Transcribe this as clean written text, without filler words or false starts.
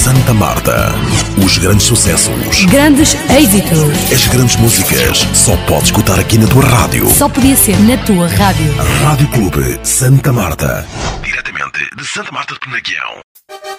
Santa Marta. Os grandes sucessos, grandes êxitos, as grandes músicas, só podes escutar aqui na tua rádio. só podia ser na tua rádio. Rádio Clube Santa Marta. Diretamente de Santa Marta de Penaguião.